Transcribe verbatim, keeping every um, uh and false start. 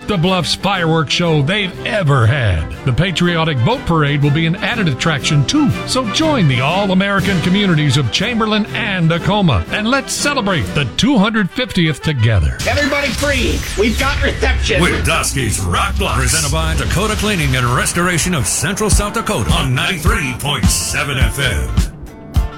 the Bluffs fireworks show they've ever had. The Patriotic Boat Parade will be an added attraction too. So join the all-American communities of Chamberlain and Tacoma, and let's celebrate the two hundred fiftieth together. Everybody free. We've got reception. With Dusky's Rock Bluffs. Presented by Dakota Cleaning and Restoration of Central South Dakota on ninety-three point seven F M.